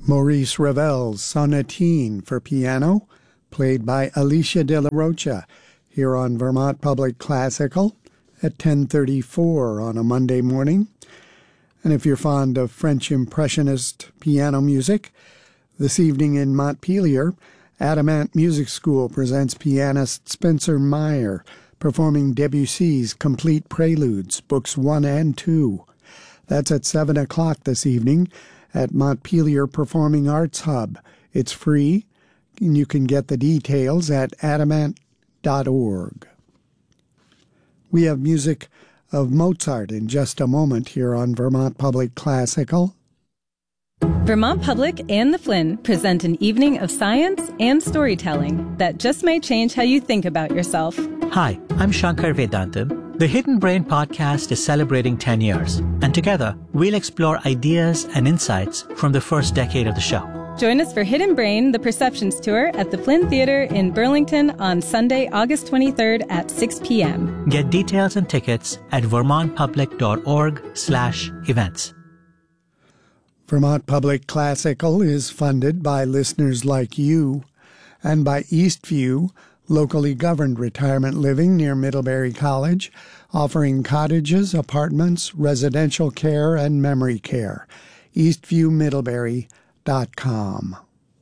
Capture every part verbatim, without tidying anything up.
Maurice Ravel's Sonatine for piano, played by Alicia de la Rocha, here on Vermont Public Classical at ten thirty-four on a Monday morning. And if you're fond of French Impressionist piano music, this evening in Montpelier, Adamant Music School presents pianist Spencer Meyer performing Debussy's Complete Preludes, Books one and two. That's at seven o'clock this evening at Montpelier Performing Arts Hub. It's free, and you can get the details at adamant dot org. We have music of Mozart in just a moment here on Vermont Public Classical. Vermont Public and the Flynn present an evening of science and storytelling that just may change how you think about yourself. Hi, I'm Shankar Vedantam. The Hidden Brain podcast is celebrating ten years, and together we'll explore ideas and insights from the first decade of the show. Join us for Hidden Brain, the Perceptions Tour at the Flynn Theatre in Burlington on Sunday, August twenty-third at six p.m. Get details and tickets at vermontpublic.org slash events. Vermont Public Classical is funded by listeners like you and by Eastview, locally governed retirement living near Middlebury College, offering cottages, apartments, residential care, and memory care. eastview middlebury dot com.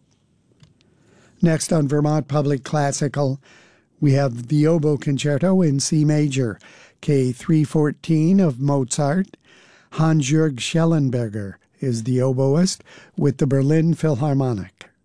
Next on Vermont Public Classical, we have the Oboe Concerto in C major, K three fourteen of Mozart. Hans-Jürg Schellenberger is the oboist with the Berlin Philharmonic.